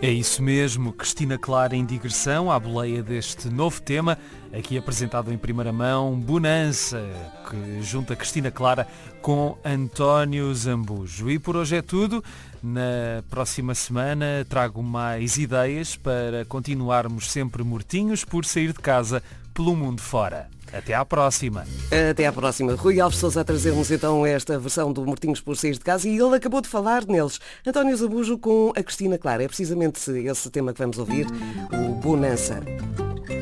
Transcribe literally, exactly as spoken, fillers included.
É isso mesmo, Cristina Clara em digressão à boleia deste novo tema, aqui apresentado em primeira mão, Bonança, que junta Cristina Clara com António Zambujo. E por hoje é tudo. Na próxima semana trago mais ideias para continuarmos sempre mortinhos por sair de casa pelo mundo fora. Até à próxima. Até à próxima. Rui Alves Sousa a trazer-nos então esta versão do Mortinhos por Sair de Casa e ele acabou de falar neles. António Zambujo com a Cristina Clara. É precisamente esse tema que vamos ouvir, o Bonança.